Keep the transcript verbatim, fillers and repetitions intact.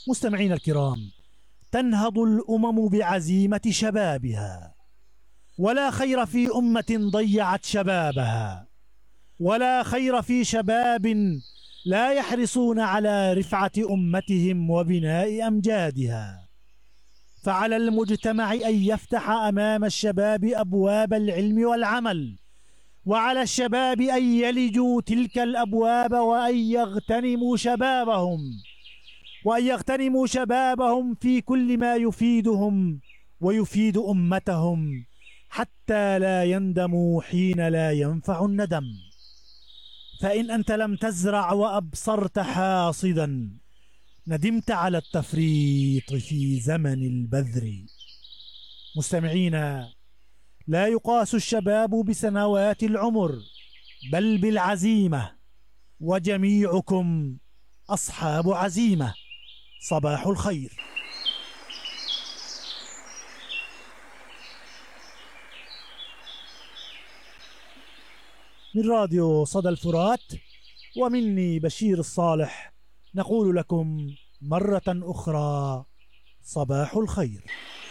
مستمعين الكرام، تنهض الأمم بعزيمة شبابها، ولا خير في أمة ضيعت شبابها، ولا خير في شباب لا يحرصون على رفعة أمتهم وبناء أمجادها. فعلى المجتمع أن يفتح أمام الشباب أبواب العلم والعمل، وعلى الشباب أن يلجوا تلك الأبواب وأن يغتنموا شبابهم وأن يغتنموا شبابهم في كل ما يفيدهم ويفيد أمتهم، حتى لا يندموا حين لا ينفع الندم. فإن أنت لم تزرع وأبصرت حاصدا، ندمت على التفريط في زمن البذر. مستمعينا، لا يقاس الشباب بسنوات العمر بل بالعزيمة، وجميعكم أصحاب عزيمة. صباح الخير. من راديو صدى الفرات ومني بشير الصالح نقول لكم مرة أخرى صباح الخير.